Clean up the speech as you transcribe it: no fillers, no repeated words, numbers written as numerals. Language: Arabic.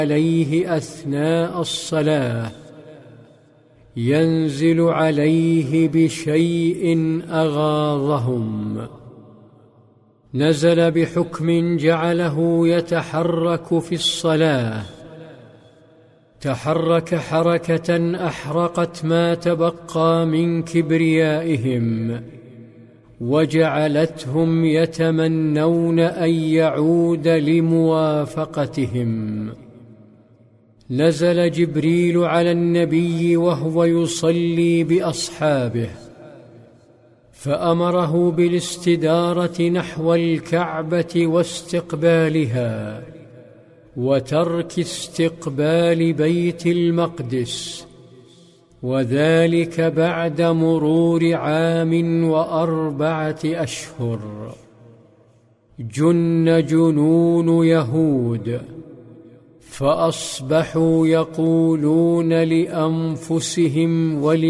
عليه أثناء الصلاة ينزل عليه بشيء أغاظهم. نزل بحكم جعله يتحرك في الصلاة، تحرك حركة أحرقت ما تبقى من كبريائهم، وجعلتهم يتمنون أن يعود لموافقتهم. نزل جبريل على النبي وهو يصلي بأصحابه، فأمره بالاستدارة نحو الكعبة واستقبالها، وترك استقبال بيت المقدس، وذلك بعد مرور 4 أشهر. جن جنون يهود، فأصبحوا يقولون لأنفسهم